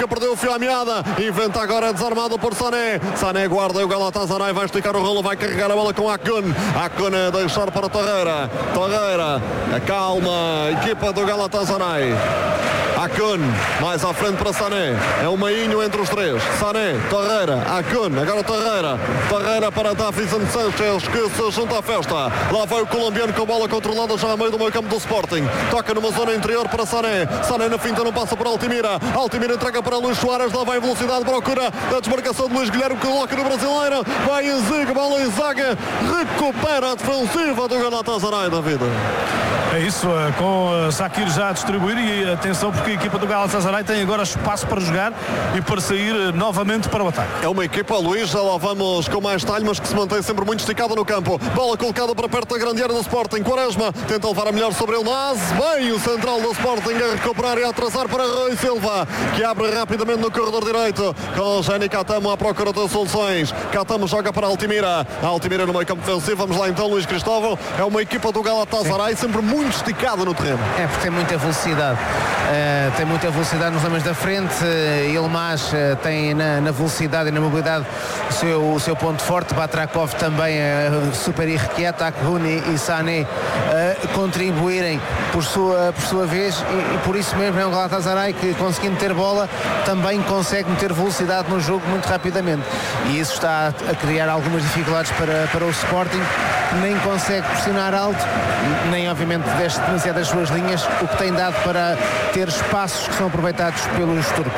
Benfica perdeu o fio à meada. Inventa agora, desarmado por Sané. Sané guarda e o Galatasaray vai esticar o rolo, vai carregar a bola com Akun. Akun a deixar para Torreira. Torreira, acalma a equipa do Galatasaray. Akun, mais à frente para Sané. É um meinho entre os três. Sané, Torreira, Akun, agora Torreira. Torreira para Davison Sanchez, que se junta à festa. Lá vai o colombiano com a bola controlada já a meio do meio campo do Sporting. Toca numa zona interior para Sané. Sané na finta, não passa por Altimira. Altimira entrega para Luís Soares. Lá vai em velocidade, procura a desmarcação de Luís Guilherme, que coloca no brasileiro. Vai em zigue, bola em zaga. Recupera a defensiva do Galatasaray, David. É isso, com Shaqiri já a distribuir, e atenção porque a equipa do Galatasaray tem agora espaço para jogar e para sair novamente para o ataque. É uma equipa, Luís, já lá vamos com mais talho, mas que se mantém sempre muito esticada no campo. Bola colocada para perto da grande área do Sporting. Quaresma tenta levar a melhor sobre ele, mas bem o central do Sporting a recuperar e a atrasar para Rui Silva, que abre rapidamente no corredor direito, com Jani Catamo à procura de soluções. Catamo joga para Altimira. Altimira no meio campo defensivo. Vamos lá então, Luís Cristóvão. É uma equipa do Galatasaray sempre muito esticada no terreno. É porque tem muita velocidade. Tem muita velocidade nos homens da frente. Ilmaz tem na velocidade e na mobilidade o seu ponto forte. Batrakov também super irrequieto. Akhouni e Sané contribuírem por sua vez, e por isso mesmo é um Galatasaray que, conseguindo ter bola, também consegue meter velocidade no jogo muito rapidamente, e isso está a criar algumas dificuldades para o Sporting, que nem consegue pressionar alto, nem obviamente desce demasiado as suas linhas, o que tem dado para ter espaços que são aproveitados pelos turcos.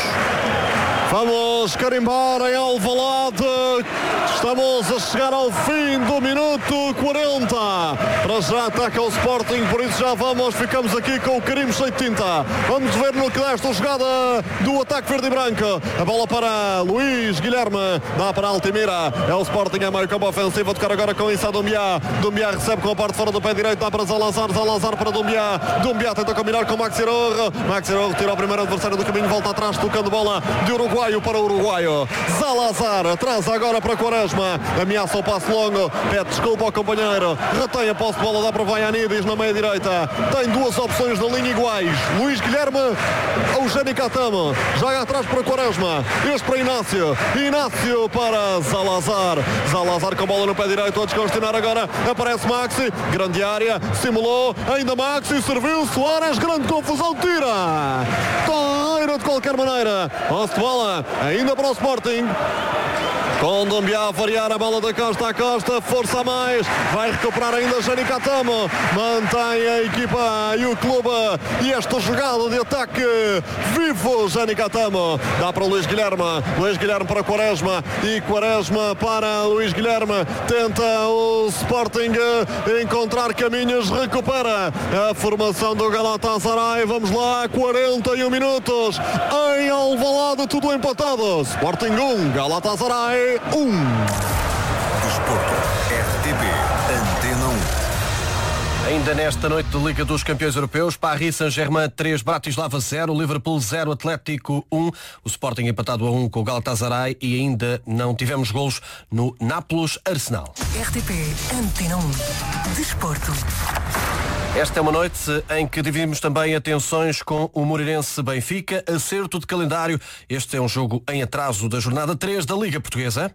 Vamos carimbar em Alvalade. Estamos a chegar ao fim do minuto 40. Para já ataca o Sporting, por isso já ficamos aqui com o carimbo cheio de tinta. Vamos ver no que dá esta jogada do ataque verde e branco. A bola para Luís Guilherme, dá para Altimira. É o Sporting a meio campo ofensivo, a tocar agora com Issa Doumbia. Doumbia recebe com a parte fora do pé direito, dá para Zalazar. Zalazar para Doumbia. Doumbia tenta combinar com Maxi Rojo. Maxi Rojo tira o primeiro adversário do caminho, volta atrás, tocando bola de uruguaio para uruguaio. Zalazar atrás agora para Quaresma. Ameaça o passo longo, pede desculpa ao companheiro, retém a posse de bola, dá para Vaianidis na meia direita. Tem duas opções na linha iguais, Luís Guilherme ou Jani Catamo. Joga atrás para Quaresma, este para Inácio. Inácio para Zalazar. Zalazar com bola no pé direito, a descongestionar agora. Aparece Maxi, grande área, simulou, ainda Maxi, serviu Soares, grande confusão, tira. Torreira de qualquer maneira. Posse de bola ainda para o Sporting. Com Doumbia a variar a bola da costa a costa, força a mais, vai recuperar ainda Jani Catamo, mantém a equipa e o clube, e esta jogada de ataque vivo. Jani Catamo, dá para Luís Guilherme para Quaresma, e Quaresma para Luís Guilherme, tenta o Sporting encontrar caminhos, recupera a formação do Galatasaray. Vamos lá, 41 minutos em Alvalade, tudo empatado. Sporting 1, Galatasaray 1. Desporto, RTP, Antena 1. Ainda nesta noite de Liga dos Campeões Europeus, Paris Saint-Germain 3, Bratislava 0, Liverpool 0, Atlético 1, o Sporting empatado a 1 com o Galatasaray, e ainda não tivemos golos no Nápoles-Arsenal. RTP, Antena 1, Desporto. Esta é uma noite em que dividimos também atenções com o Moreirense Benfica. Acerto de calendário. Este é um jogo em atraso da jornada 3 da Liga Portuguesa.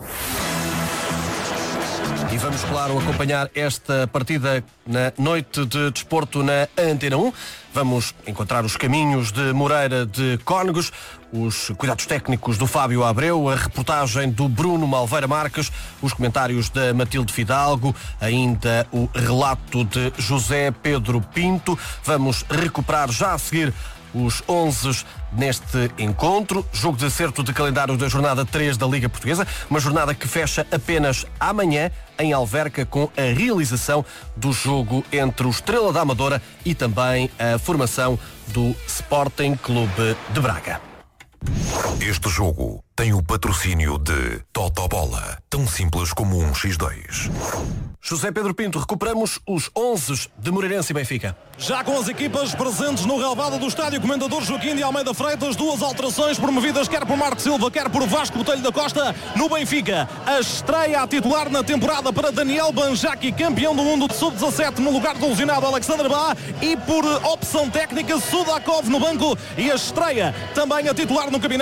E vamos, claro, acompanhar esta partida na noite de desporto na Antena 1. Vamos encontrar os caminhos de Moreira de Cónegos, os cuidados técnicos do Fábio Abreu, a reportagem do Bruno Malveira Marques, os comentários da Matilde Fidalgo, ainda o relato de José Pedro Pinto. Vamos recuperar já a seguir os 11 neste encontro, jogo de acerto de calendário da jornada 3 da Liga Portuguesa, uma jornada que fecha apenas amanhã em Alverca, com a realização do jogo entre o Estrela da Amadora e também a formação do Sporting Clube de Braga. Este jogo tem o patrocínio de Totobola, tão simples como um X2. José Pedro Pinto, recuperamos os 11 de Moreirense e Benfica. Já com as equipas presentes no relvado do estádio, Comendador Joaquim de Almeida Freitas, duas alterações promovidas quer por Marco Silva, quer por Vasco Botelho da Costa no Benfica. A estreia a titular na temporada para Daniel Banjaki, campeão do mundo de sub-17, no lugar do lesionado Alexander Bá, e por opção técnica Sudakov no banco, e a estreia também a titular no gabinete